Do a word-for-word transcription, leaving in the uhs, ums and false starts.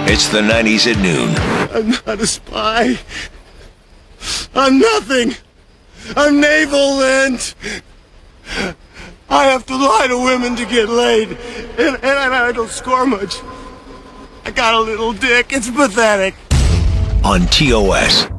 It's the nineties at noon. I'm not a spy. I'm nothing. I'm Naval Lent. I have to lie to women to get laid. And, and I don't score much. I got a little dick. It's pathetic. On T O S.